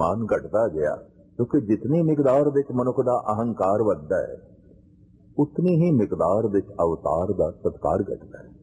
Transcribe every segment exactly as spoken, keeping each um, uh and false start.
ਸਨਮਾਨ ਘਟਦਾ ਗਿਆ, ਕਿਉਂਕਿ ਜਿਤਨੀ ਮਿਕਦਾਰ ਵਿੱਚ ਮਨੁੱਖ ਦਾ ਅਹੰਕਾਰ ਵੱਧਦਾ ਹੈ, ਉਤਨੀ ਹੀ ਮਿਕਦਾਰ ਵਿੱਚ ਅਵਤਾਰ ਦਾ ਸਤਿਕਾਰ ਘਟਦਾ ਹੈ।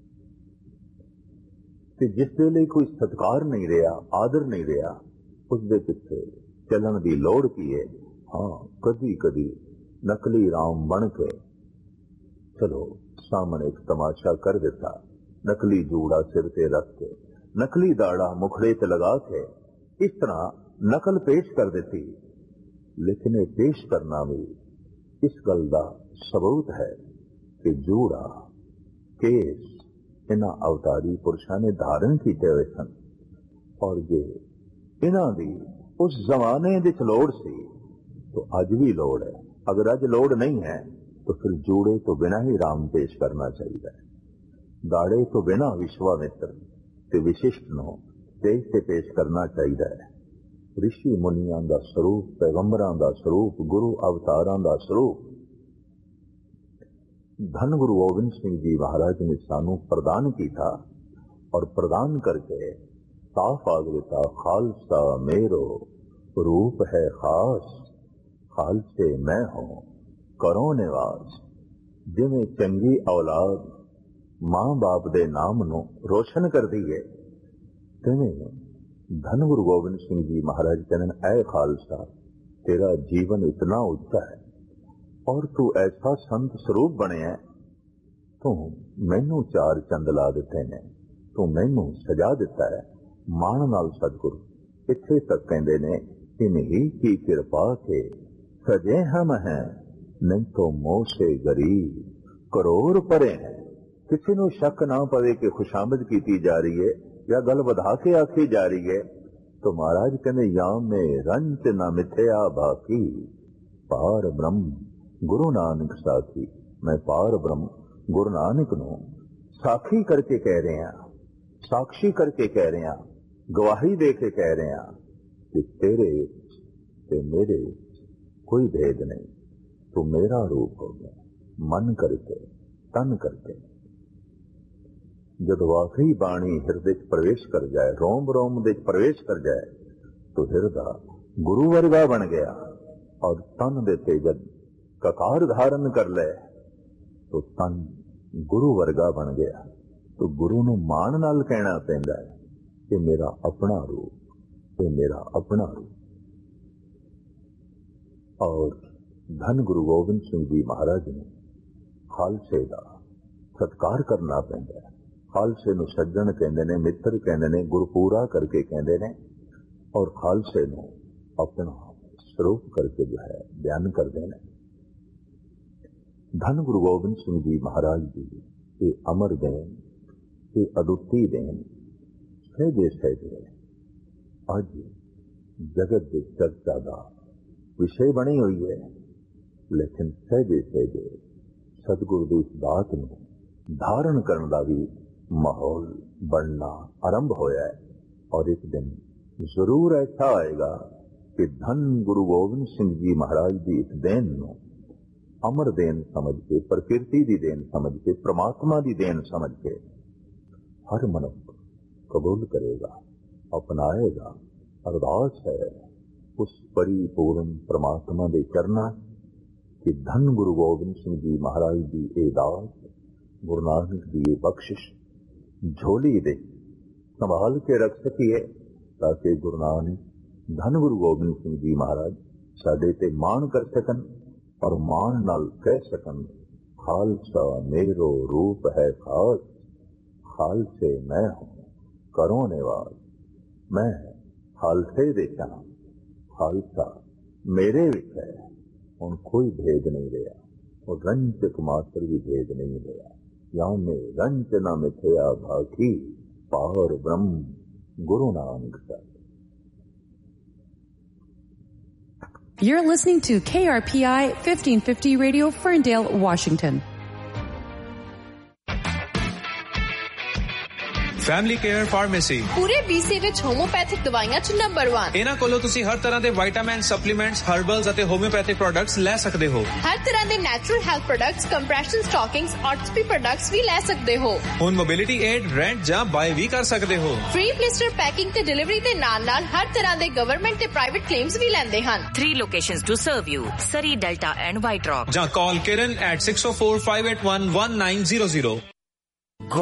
ਤੇ ਜਿਸ ਦੇ ਲਈ ਕੋਈ ਸਤਿਕਾਰ ਨਹੀਂ ਰਿਹਾ, ਆਦਰ ਨਹੀਂ ਰਿਹਾ, ਉਸ ਦੇ ਪਿੱਛੇ ਚੱਲਣ ਦੀ ਲੋੜ ਕੀ ਹੈ? ਹਾਂ, ਕਦੀ ਕਦੀ ਨਕਲੀ ਰਾਮ ਬਣ ਕੇ ਚਲੋ ਸਾਹਮਣੇ ਇੱਕ ਤਮਾਸ਼ਾ ਕਰ ਦਿੱਤਾ, ਨਕਲੀ ਜੂੜਾ ਸਿਰ ਤੇ ਰੱਖ ਕੇ, ਨਕਲੀ ਦਾੜਾ ਮੁਖੜੇ ਤੇ ਲਗਾ ਕੇ ਇਸ ਤਰ੍ਹਾਂ ਨਕਲ ਪੇਸ਼ ਕਰ ਦਿੱਤੀ। ਲੇਕਿਨ ਇਹ ਪੇਸ਼ ਕਰਨਾ ਵੀ ਇਸ ਗੱਲ ਦਾ ਸਬੂਤ ਹੈ ਕਿ ਜੂੜਾ, ਕੇਸ ਇਹਨਾਂ ਅਵਤਾਰੀ ਪੁਰਸ਼ਾਂ ਨੇ ਧਾਰਨ ਕੀਤੇ ਹੋਏ ਸਨ, ਔਰ ਜੇ ਇਹਨਾਂ ਦੀ ਉਸ ਜ਼ਮਾਨੇ ਵਿੱਚ ਲੋੜ ਸੀ तो आज भी लोड़ है। अगर आज लोड़ नहीं है तो फिर जूड़े तो बिना ही राम पेश करना चाहिए, दाड़े तो बिना विश्वामित्र ते विशिष्ट नो तेज से पेश करना चाहिए। ऋषि मुनियां दा स्वरूप, पैगंबरां दा स्वरूप, गुरु अवतारां दा स्वरूप धन गुरु गोबिंद सिंह जी महाराज ने सानू प्रदान किया, और प्रदान करके साफ आग दिता, खालसा मेरो रूप है खास, खालसे मैं हूं करो निवास। जिवें चंगी औलाद मां बाप दे नाम नू रोशन कर दी है, तिवें धन गुरु गोबिंद सिंह जी महाराज कहने, ऐ खालसा तेरा जीवन इतना उच्चा है और तू ऐसा संत स्वरूप बने है, तू मैनू चार चंद ला दिते ने, तू मैनू सजा दिता है मान नाल। सतगुरु इत्थे तक कहते ने, इन्हीं की कृपा के सजे हम हैं, नहीं तो मोह से गरीब करोड़ परे हैं। किसी को शक ना पवे कि खुशामद की जा रही है या गल बधा के आखी जा रही है, तो महाराज कहने, या में रंच न मिथ्या बाकी, पार ब्रह्म गुरु नानक साखी। मैं पार ब्रह्म गुरु नानक नू साखी करके कह रहे हैं, साक्षी करके कह रहे हैं, गवाही दे के कह रहे हैं कि तेरे ते मेरे कोई भेद नहीं, तू मेरा रूप हो गया मन करके तन करके। जब वाकई बाणी हिरदे प्रवेश कर जाए, रोम रोम दे प्रवेश कर जाए, तो हिरदा गुरु वर्गा बन गया, और तन दे तेजन ककार धारण कर ले तो तन गुरु वर्गा बन गया। तो गुरु नू मान नाल कहना पैंदा है कि मेरा अपना रूप, ये मेरा अपना रूप। और धन गुरु गोबिंद सिंह जी महाराज ने खालसे का सत्कार करना पैंदा है। खालसे नू सज्जन कहते ने, मित्र कहते ने, गुरपूरा करके कहते ने, और खालसे नू अपना स्वरूप करके जो है बयान करते हैं। धन गुरु गोबिंद सिंह जी महाराज जी ये अमर देन, ये अदुੱਤੀ देन सहजे सहजे अज जगत की चर्चा का विषय बनी हुई है। लेकिन सहजे सहजे सतगुरु की इस बात को धारण करने का भी माहौल बनना आरंभ होया है, और एक दिन जरूर ऐसा आएगा कि धन गुरु गोबिंद सिंह जी महाराज की इस देन नू अमर देन समझ के, प्रकृति की देन समझ के, परमात्मा की देन समझ के हर मनुष्य कबूल करेगा, अपनाएगा। अरदास है उस परिपूर्ण परमात्मा के चरणा कि धन गुरु गोबिंद सिंह जी महाराज की ये दास, गुरु नानक की ये बख्शिश झोली दे संभाल के रख सकिए, ताकि गुरु नानक धन गुरु गोबिंद सिंह जी महाराज साडे ते मान कर सकन, और मान नाल कह सकन, खालसा मेरो रूप है खास, खालसे मैं हूं करो निवास। मैं खालसे देखा, खालसा मेरे विच है, हुण कोई भेद नहीं रहा, और रंच मात्र भी भेद नहीं रहा। या में रंच न मिथ्या भाखी, पार ब्रह्म गुरु नानक साखी। You're listening to K R P I fifteen fifty Radio, Ferndale, Washington. Family care pharmacy ਪੂਰੇ ਬੀਸੀ ਵਿੱਚ ਹੋਮੋਪੈਥਿਕ ਦਵਾਈਆਂ ਚ ਨੰਬਰ ਇੱਕ। ਇਹਨਾਂ ਕੋਲੋਂ ਤੁਸੀਂ ਹਰ ਤਰ੍ਹਾਂ ਦੇ ਵਿਟਾਮਿਨ, ਸਪਲੀਮੈਂਟਸ, ਹਰਬਲਸ ਅਤੇ ਹੋਮਿਓਪੈਥਿਕ ਪ੍ਰੋਡਕਟਸ ਲੈ ਸਕਦੇ ਹੋ। ਹਰ ਤਰ੍ਹਾਂ ਦੇ natural health products, compression ਸਟਾਕਿੰਗਸ, ਆਰਥੋਪੀ products ਵੀ ਲੈ ਸਕਦੇ ਹੋ। ਹੁਣ ਮੋਬਿਲਿਟੀ ਏਡ, ਰੈਂਟ ਜਾਂ ਬਾਏ ਵੀ ਕਰ ਸਕਦੇ ਹੋ। ਫ੍ਰੀ ਪਲਿਸਟਰ ਪੈਕਿੰਗ ਤੇ ਡਿਲੀਵਰੀ ਦੇ ਨਾਲ ਨਾਲ ਹਰ ਤਰ੍ਹਾਂ ਦੇ ਗਵਰਨਮੈਂਟ ਤੇ ਪ੍ਰਾਈਵੇਟ ਕਲੇਮਸ ਵੀ ਲੈਂਦੇ ਹਨ। Three locations to serve you: Surrey, Delta and White Rock. ਜਾਂ ਕਾਲ ਕਿਰਨ at six oh four, five eight one, one nine zero zero.